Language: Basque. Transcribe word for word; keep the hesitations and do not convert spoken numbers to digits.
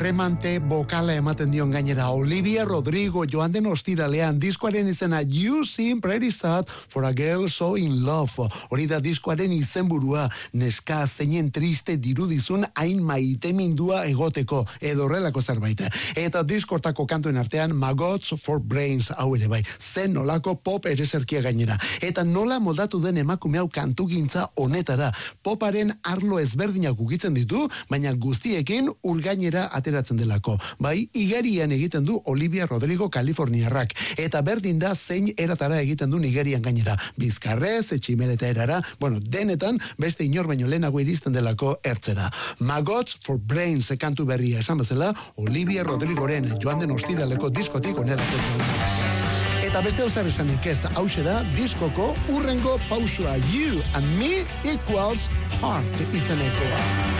erremante bokala ematen dion gainera Olivia Rodrigo joan den ostiralean diskoaren izena You Seem Pretty Sad for a Girl So in Love. Hori da diskoaren izenburua, neska zeinen triste dirudizun hain maitemindua egoteko edo horrelako zerbait. Eta diskortako kantuen artean Maggots for Brains hau ere bai. Zen nolako pop ereserkia gainera. Eta nola moldatu den emakume hau kantugintza honetara. Poparen arlo ezberdinak ukitzen ditu, baina guztiekin urgainera ateratzen delako. Bai, igerian egiten du Olivia Rodrigo Kaliforniarrak. Eta berdin da zein eratara egiten du igerian gainera. Bizkarrez, etximeleta erara, bueno, denetan beste inor baino lehenago iristen delako ertzera. Maggots for Brains kantu berria esan bezala, Olivia Rodrigoren joan den ostiraleko diskotik onelako. Eta beste oztar esanik ez, hause da, diskoko urrengo pausua You and Me equals Heart izanekoa.